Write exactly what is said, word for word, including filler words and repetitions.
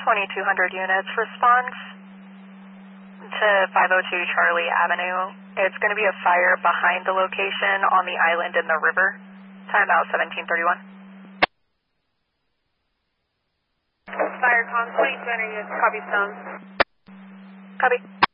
twenty-two hundred units, respond to five oh two Charlie Avenue. It's going to be a fire behind the location on the island in the river. Timeout seventeen thirty-one. Firecom twenty-two hundred units, copy Stone. Copy.